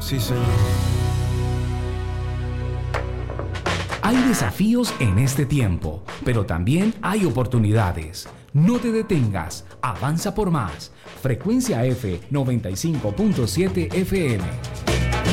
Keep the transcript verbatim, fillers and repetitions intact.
Sí, señor. Hay desafíos en este tiempo, pero también hay oportunidades. No te detengas, avanza por más. Frecuencia F noventa y cinco punto siete F M.